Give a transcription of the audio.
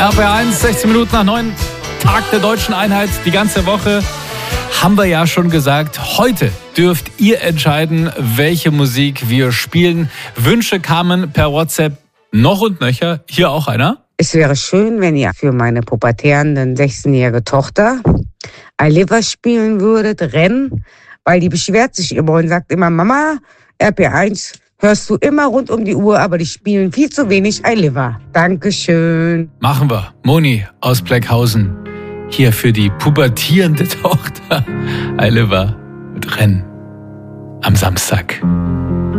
RPR1, 16 Minuten nach 9, Tag der Deutschen Einheit, die ganze Woche. Haben wir ja schon gesagt, heute dürft ihr entscheiden, welche Musik wir spielen. Wünsche kamen per WhatsApp noch und nöcher. Hier auch einer. Es wäre schön, wenn ihr für meine pubertierende 16-jährige Tochter I Live spielen würdet, Rennen, weil die beschwert sich immer und sagt immer, Mama, RP1 hörst du immer rund um die Uhr, aber die spielen viel zu wenig I Live. Dankeschön. Machen wir. Moni aus Blackhausen. Hier für die pubertierende Tochter I Live mit Rennen am Samstag.